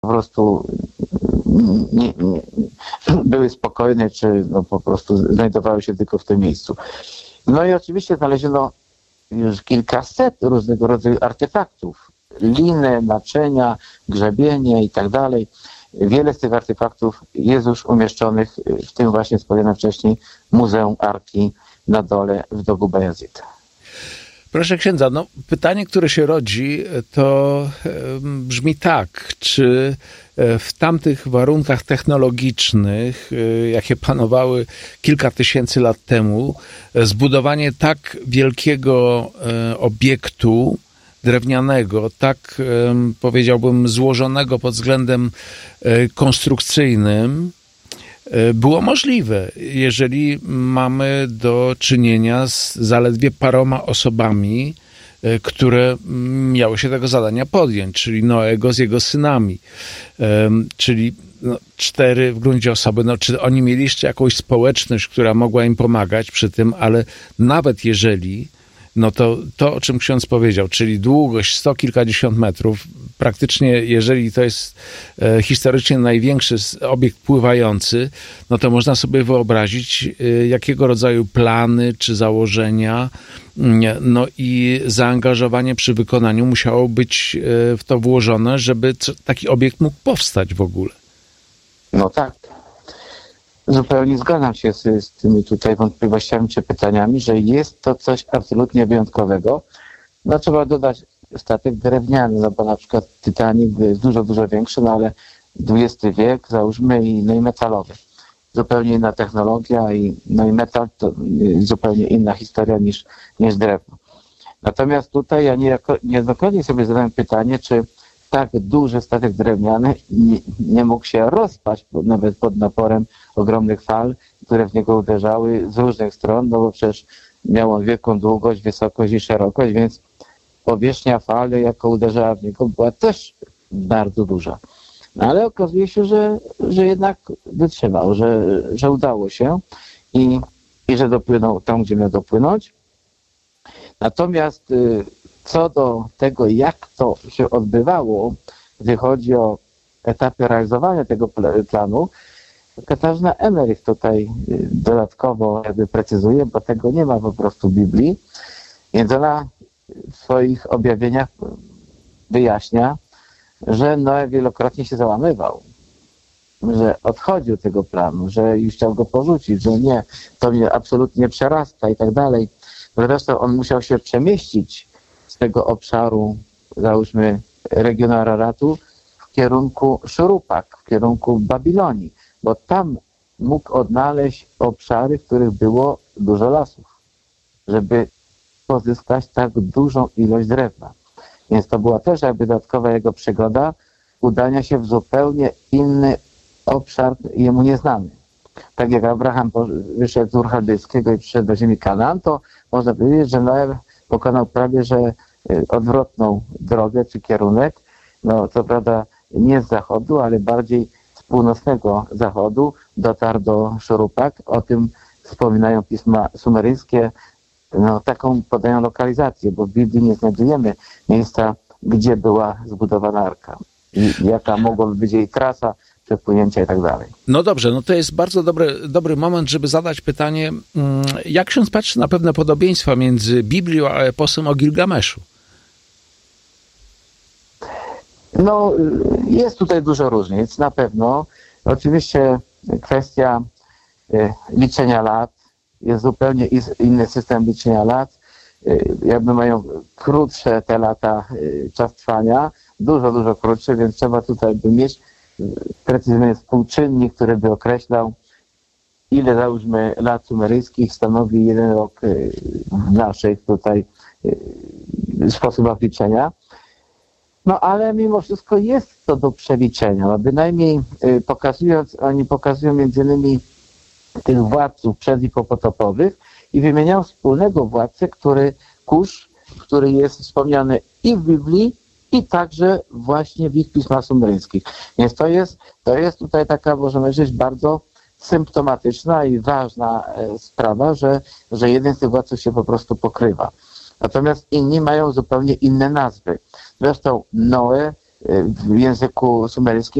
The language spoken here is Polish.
po prostu były spokojne, czy no po prostu znajdowały się tylko w tym miejscu. No i oczywiście znaleziono już kilkaset różnego rodzaju artefaktów. Liny, naczynia, grzebienie i tak dalej. Wiele z tych artefaktów jest już umieszczonych w tym właśnie wspomnianym wcześniej Muzeum Arki na dole w dogu Bajazita. Proszę księdza, no pytanie, które się rodzi, to brzmi tak, czy w tamtych warunkach technologicznych, jakie panowały kilka tysięcy lat temu, zbudowanie tak wielkiego obiektu drewnianego, tak powiedziałbym złożonego pod względem konstrukcyjnym, było możliwe, jeżeli mamy do czynienia z zaledwie paroma osobami, które miały się tego zadania podjąć, czyli Noego z jego synami, czyli 4 w gruncie osoby. No, czy oni mieli jeszcze jakąś społeczność, która mogła im pomagać przy tym, ale nawet jeżeli, no to o czym ksiądz powiedział, czyli długość 100 kilkadziesiąt metrów, praktycznie jeżeli to jest historycznie największy obiekt pływający, no to można sobie wyobrazić, jakiego rodzaju plany czy założenia, no i zaangażowanie przy wykonaniu musiało być w to włożone, żeby taki obiekt mógł powstać w ogóle. No tak. Zupełnie zgadzam się z tymi tutaj wątpliwościami czy pytaniami, że jest to coś absolutnie wyjątkowego. No trzeba dodać statek drewniany, no bo na przykład Titanic jest dużo, dużo większy, no ale XX wiek, załóżmy, i metalowy. Zupełnie inna technologia no i metal to zupełnie inna historia niż drewno. Natomiast tutaj ja niejednokrotnie sobie zadałem pytanie, czy tak duży statek drewniany nie mógł się rozpaść nawet pod naporem ogromnych fal, które w niego uderzały z różnych stron, no bo przecież miał on wielką długość, wysokość i szerokość, więc powierzchnia fali, jaka uderzała w niego, była też bardzo duża. No ale okazuje się, że jednak wytrzymał, że udało się i że dopłynął tam, gdzie miał dopłynąć. Natomiast co do tego, jak to się odbywało, gdy chodzi o etapy realizowania tego planu, Katarzyna Emmerich tutaj dodatkowo jakby precyzuje, bo tego nie ma po prostu w Biblii, więc ona w swoich objawieniach wyjaśnia, że Noe wielokrotnie się załamywał, że odchodził od tego planu, że już chciał go porzucić, że nie, to mnie absolutnie przerasta i tak dalej. Zresztą on musiał się przemieścić z tego obszaru, załóżmy, regionu Araratu w kierunku Szurupak, w kierunku Babilonii, bo tam mógł odnaleźć obszary, w których było dużo lasów, żeby pozyskać tak dużą ilość drewna. Więc to była też jakby dodatkowa jego przygoda udania się w zupełnie inny obszar jemu nieznany. Tak jak Abraham wyszedł z Ur Chaldejskiego i przyszedł do ziemi Kanaan, to można powiedzieć, że Noe pokonał prawie że odwrotną drogę czy kierunek. No co prawda nie z zachodu, ale bardziej z północnego zachodu dotarł do Szurupak. O tym wspominają pisma sumeryjskie. No, taką podają lokalizację, bo w Biblii nie znajdujemy miejsca, gdzie była zbudowana arka i jaka mogłaby być jej trasa przepłynięcia i tak dalej. No dobrze, no to jest bardzo dobry moment, żeby zadać pytanie, jak ksiądz patrzy na pewne podobieństwa między Biblią a eposem o Gilgameszu? No, jest tutaj dużo różnic, na pewno. Oczywiście kwestia liczenia lat, jest zupełnie inny system liczenia lat. Jakby mają krótsze te lata czas trwania, dużo krótszy, więc trzeba tutaj by mieć precyzyjny współczynnik, który by określał, ile załóżmy lat sumeryjskich stanowi jeden rok naszych tutaj sposobach liczenia. No ale mimo wszystko jest to do przeliczenia. No, bynajmniej oni pokazują między innymi tych władców przed- i popotopowych i wymieniał wspólnego władcę, Kusz, który jest wspomniany i w Biblii, i także właśnie w ich pismach sumeryjskich. Więc to jest tutaj taka, możemy powiedzieć, bardzo symptomatyczna i ważna sprawa, że jeden z tych władców się po prostu pokrywa. Natomiast inni mają zupełnie inne nazwy. Zresztą Noe w języku sumeryjskim